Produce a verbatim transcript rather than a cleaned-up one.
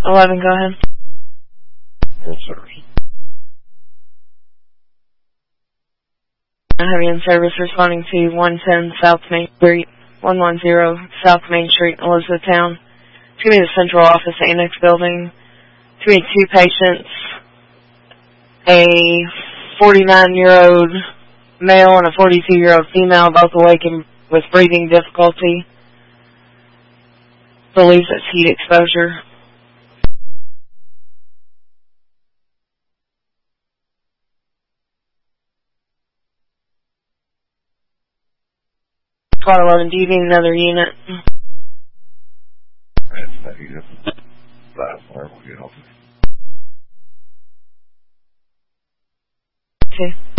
eleven, go ahead. Full service. I have you in service responding to one ten South Main Street, one ten South Main Street, Elizabethtown. It's going to be the central office annex building. It's going to be two patients, a forty-nine-year-old male and a forty-two-year-old female, both awakened with breathing difficulty. Believes it's heat exposure. Squad eleven, do you need another unit? That's not unit. Last one, we'll get off. Two.